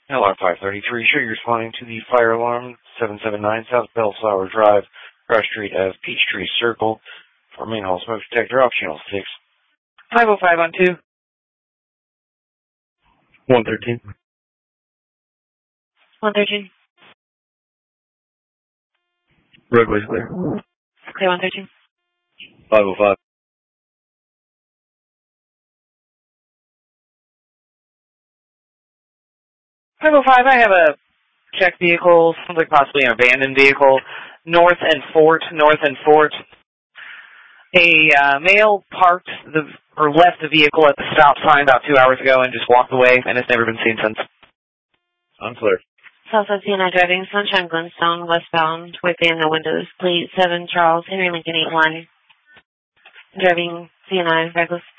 LR 533, sure you're responding to the fire alarm 779 South Bellflower Drive, Rush Street Ave, Peachtree Circle, for main hall smoke detector, optional 6. 505 on 2. 113. 113. Roadway's clear. Clear 113. 505. 505, I have a checked vehicle, sounds like possibly an abandoned vehicle, north and Fort. A male parked or left the vehicle at the stop sign about 2 hours ago and just walked away, and it's never been seen since. Unclear. Southside CNI driving Sunshine Glenstone westbound within the windows. Plate 7 Charles Henry Lincoln 81. Driving CNI reckless.